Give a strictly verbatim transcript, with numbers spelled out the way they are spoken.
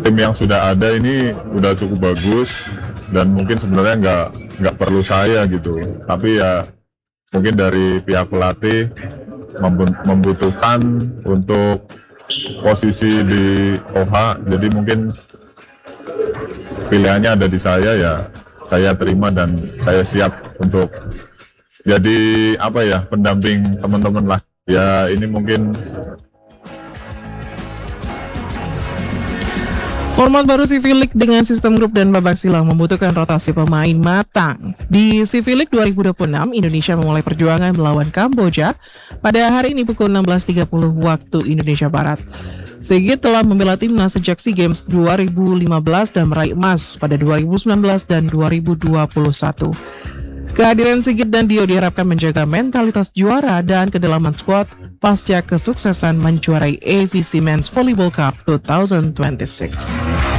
tim yang sudah ada ini udah cukup bagus dan mungkin sebenarnya nggak nggak perlu saya gitu, tapi ya mungkin dari pihak pelatih membutuhkan untuk posisi di O H, jadi mungkin pilihannya ada di saya, ya saya terima dan saya siap untuk jadi apa ya, pendamping teman-teman lah. Ya ini mungkin format baru C V League dengan sistem grup dan babak silang membutuhkan rotasi pemain matang. Di C V League dua ribu dua puluh enam, Indonesia memulai perjuangan melawan Kamboja pada hari ini pukul enam belas tiga puluh waktu Indonesia Barat. Sigit telah membela timnas sejak SEA Games dua ribu lima belas dan meraih emas pada dua ribu sembilan belas dan dua ribu dua puluh satu. Kehadiran Sigit dan Dio diharapkan menjaga mentalitas juara dan kedalaman skuad pasca kesuksesan menjuarai A V C Men's Volleyball Cup dua ribu dua puluh enam.